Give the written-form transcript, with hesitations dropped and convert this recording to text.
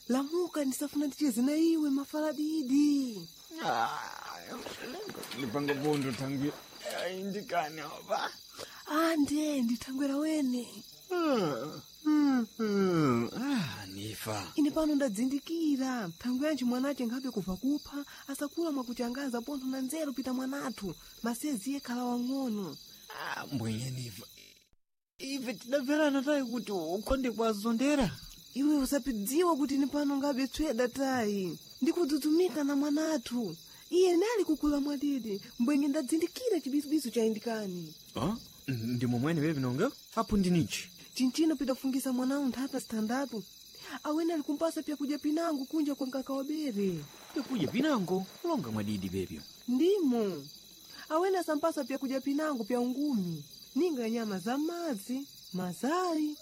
lamuka ndisafuna ndicheze na iwe mafaradidi. Nipanga bondo tangu indikani hapa. Ande nditangwera wene. Nifa. Ine pano ndadzindikira tangu yanji mwanache ngabe kuva kupha asakula mwakuchangaza ponto na nzeru pita mwanatu masezi yekhala wang'ono. Mbwenye Nifa. Ife tidabverana tayi kuti ukonde kwazondera. Iwe usapidziwa kuti ni pano ngabe tsweda tayi ndikudzudzumika na mwanatu. Iye nali kukula mwadidi mbwenye ndadzindikira chibisubisu cha indikani. Ndi momwene wewe binonga? Hapo ndinichi. Chinchino pidafungisa mwanao nthata standatu. Awena alikumpasa pia kuja pinango kunja kwa nkaka wabere. Pia kuja pinango? Ulonga mwadidi bebyo. Ndimo. Awena sampasa pia kuja pinango pia ungumi. Ninga nyama za mazi, mazari,